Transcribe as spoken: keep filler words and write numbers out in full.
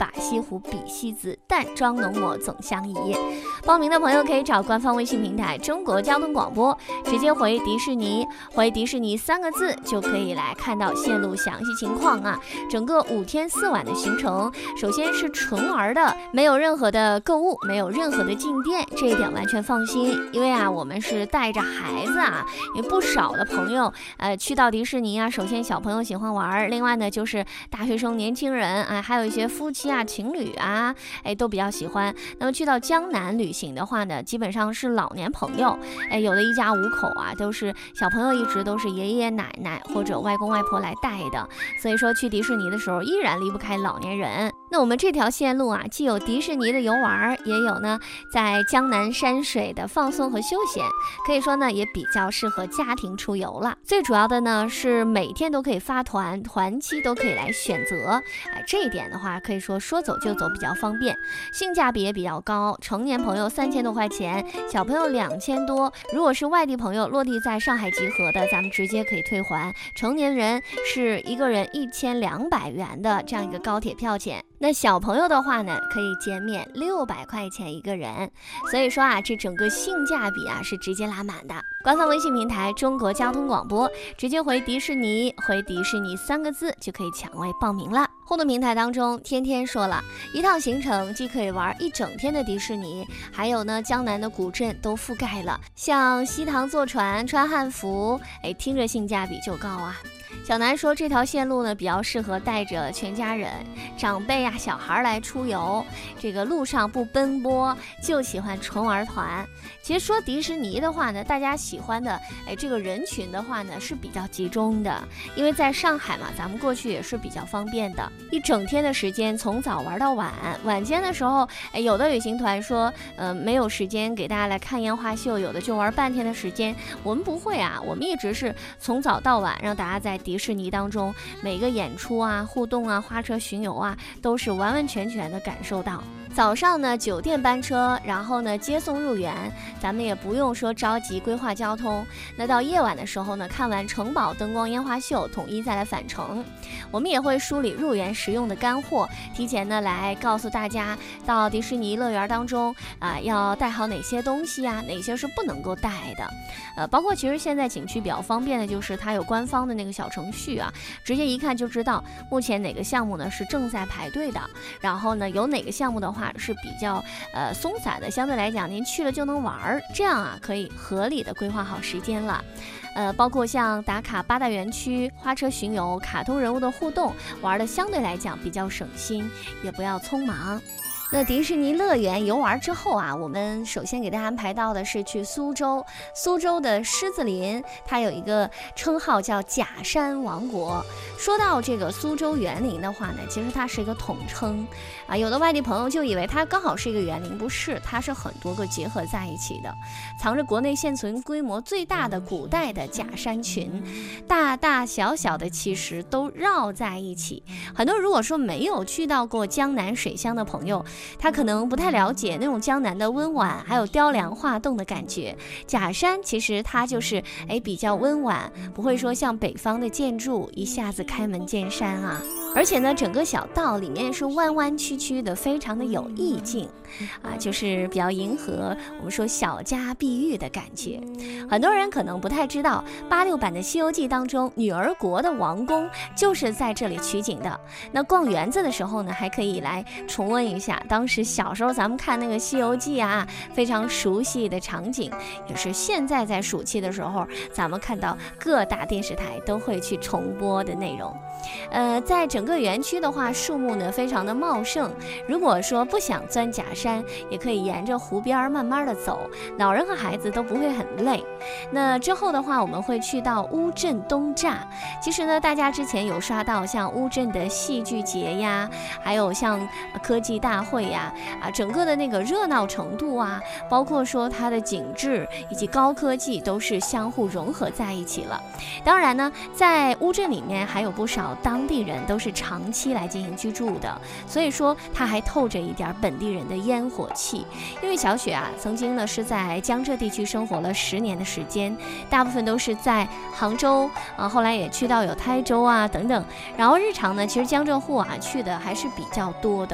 把西湖比西子，淡妆浓抹总相宜。报名的朋友可以找官方微信平台中国交通广播，直接回迪士尼，回迪士尼三个字就可以来看到线路详细情况啊。整个五天四晚的行程，首先是纯玩的，没有任何的购物，没有任何的进店，这一点完全放心。因为啊，我们是带着孩子啊，有不少的朋友，呃，去到迪士尼啊，首先小朋友喜欢玩，另外呢就是大学生、年轻人啊，还有一些夫妻啊、情侣啊，哎，都比较喜欢。那么去到江南旅行的话呢，基本上是老年朋友，哎，有的一家五口啊，都是小朋友一直都是爷爷奶奶或者外公外婆来带的，所以说去迪士尼的时候依然离不开老年人。那我们这条线路啊，既有迪士尼的游玩，也有呢在江南山水的放松和休闲，可以说呢也比较适合家庭出游了。最主要的呢是每天都可以发团，团期都可以来选择，哎，这一点的话可以说说走就走，比较方便，性价比也比较高。成年朋友三千多块钱，小朋友两千多。如果是外地朋友落地在上海集合的，咱们直接可以退还。成年人是一个人一千两百元的这样一个高铁票钱。那小朋友的话呢，可以减免六百块钱一个人，所以说啊，这整个性价比啊是直接拉满的。官方微信平台中国交通广播，直接回迪士尼，回迪士尼三个字就可以抢位报名了。互动平台当中，天天说了一趟行程既可以玩一整天的迪士尼，还有呢江南的古镇都覆盖了，像西塘坐船、穿汉服，哎，听着性价比就高啊。小南说这条线路呢比较适合带着全家人、长辈啊、小孩来出游，这个路上不奔波，就喜欢纯玩团。其实说迪士尼的话呢，大家喜欢的哎这个人群的话呢是比较集中的，因为在上海嘛，咱们过去也是比较方便的，一整天的时间从早玩到晚。晚间的时候，哎，有的旅行团说，呃，没有时间给大家来看烟花秀，有的就玩半天的时间。我们不会啊，我们一直是从早到晚，让大家在迪士尼当中每个演出啊、互动啊、花车巡游啊，都是完完全全的感受到。早上呢酒店班车，然后呢接送入园，咱们也不用说着急规划交通。那到夜晚的时候呢，看完城堡灯光烟花秀，统一再来返程。我们也会梳理入园实用的干货，提前呢来告诉大家，到迪士尼乐园当中啊、呃，要带好哪些东西啊，哪些是不能够带的。呃，包括其实现在景区比较方便的就是它有官方的那个小程序啊，直接一看就知道目前哪个项目呢是正在排队的，然后呢有哪个项目的话是比较呃松散的，相对来讲您去了就能玩，这样啊可以合理的规划好时间了。呃，包括像打卡八大园区、花车巡游、卡通人物的互动，玩的相对来讲比较省心，也不要匆忙。那迪士尼乐园游玩之后啊，我们首先给大家安排到的是去苏州。苏州的狮子林，它有一个称号叫假山王国。说到这个苏州园林的话呢，其实它是一个统称啊，有的外地朋友就以为它刚好是一个园林，不是，它是很多个结合在一起的，藏着国内现存规模最大的古代的假山群，大大小小的其实都绕在一起。很多如果说没有去到过江南水乡的朋友，他可能不太了解那种江南的温婉，还有雕梁画栋的感觉。假山其实它就是哎比较温婉，不会说像北方的建筑一下子开门见山啊。而且呢，整个小道里面是弯弯曲曲的，非常的有意境啊，就是比较迎合我们说小家碧玉的感觉。很多人可能不太知道，八六版的《西游记》当中，女儿国的王宫就是在这里取景的。那逛园子的时候呢，还可以来重温一下当时小时候咱们看那个《西游记》啊，非常熟悉的场景，也是现在在暑期的时候，咱们看到各大电视台都会去重播的内容。呃，在整个园区的话，树木呢非常的茂盛。如果说不想钻假山，也可以沿着湖边慢慢的走，老人和孩子都不会很累。那之后的话，我们会去到乌镇东栅。其实呢，大家之前有刷到像乌镇的戏剧节呀，还有像科技大会呀，啊，整个的那个热闹程度啊，包括说它的景致以及高科技都是相互融合在一起了。当然呢，在乌镇里面还有不少当地人都是长期来进行居住的，所以说它还透着一点本地人的烟火气。因为小雪啊，曾经呢是在江浙地区生活了十年的时间，大部分都是在杭州啊，后来也去到有台州啊等等，然后日常呢，其实江浙沪啊去的还是比较多的。